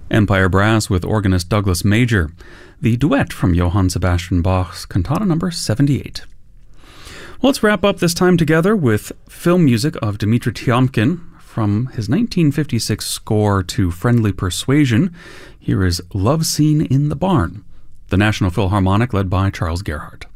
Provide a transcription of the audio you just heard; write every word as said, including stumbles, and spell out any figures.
Empire Brass with organist Douglas Major. The duet from Johann Sebastian Bach's Cantata number seventy-eight. Well, let's wrap up this time together with film music of Dmitri Tiomkin from his nineteen fifty-six score to Friendly Persuasion. Here is Love Scene in the Barn, the National Philharmonic led by Charles Gerhardt.